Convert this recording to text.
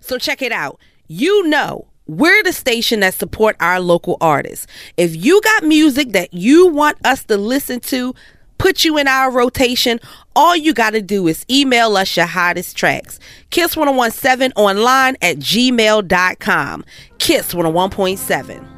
So check it out. We're the station that support our local artists. If you got music that you want us to listen to, put you in our rotation, all you got to do is email us your hottest tracks. Kiss1017 online at gmail.com. Kiss 101.7.